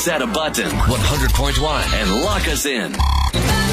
set a button. 100.1 and lock us in.